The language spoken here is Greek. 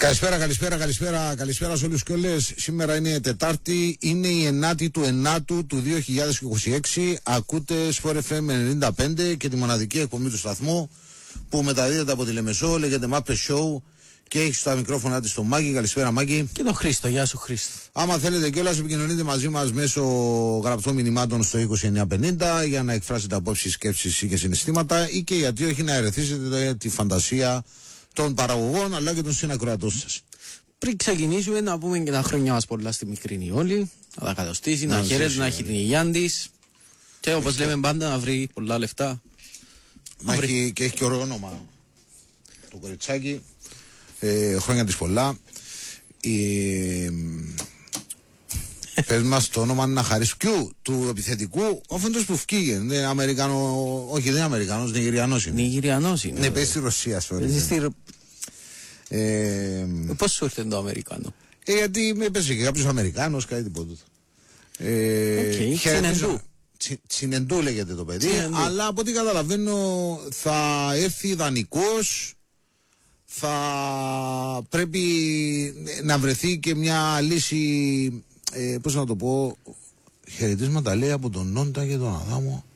Καλησπέρα σε όλους και όλες. Σήμερα είναι Τετάρτη, είναι η 9η του 9ου του 2026. Ακούτε Sport FM 95 και τη μοναδική εκπομπή του σταθμού που μεταδίδεται από τη Λεμεσό, λέγεται Muppet Show και έχει στα μικρόφωνα της το Μάκη. Καλησπέρα Μάκη. Και τον Χρήστο, γεια σου Χρήστο. Άμα θέλετε κιόλας επικοινωνείτε μαζί μας μέσω γραπτών μηνυμάτων στο 2950 για να εκφράσετε απόψεις, σκέψεις ή και συναισθήματα ή και γιατί όχι να ερεθίσετε τη φαντασία των παραγωγών αλλά και των συνακροατών σας. Πριν ξεκινήσουμε να πούμε και τα χρόνια μας πολλά στη μικρή Όλη, να τα κατοστήσει, να χαίρεται, να έχει την υγειά της και όπως λέμε πάντα να βρει πολλά λεφτά. Και έχει και ωραίο όνομα το κοριτσάκι, χρόνια της πολλά. Πες μας το όνομα να χαρίσκει του επιθετικού, όφεντος που φκήγε. Δεν είναι Αμερικανό, όχι δεν είναι Αμερικανός, Νιγηριανός είναι. Νιγηριανός είναι. Ναι, πες στη Ρωσία στο πώς σου ήρθε το Αμερικανό? Γιατί με έπαιζε και κάποιος Αμερικάνος, κάτι τίποτα. Τσινεντού λέγεται το παιδί, αλλά από ό,τι καταλαβαίνω θα έρθει δανεικός, θα πρέπει να βρεθεί και μια λύση, πώς να το πω, χαιρετίσματα λέει από τον Νόντα και τον Αδάμο.